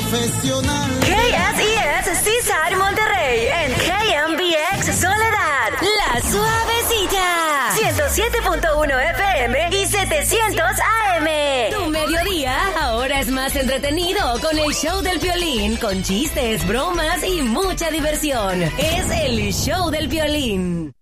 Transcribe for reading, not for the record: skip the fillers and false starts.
profesional. KSES Seaside Monterrey en KMBX Soledad, La Suavecita, 107.1 FM y 700 AM. Tu mediodía ahora es más entretenido con el show del Piolín, con chistes, bromas y mucha diversión. Es el show del Piolín.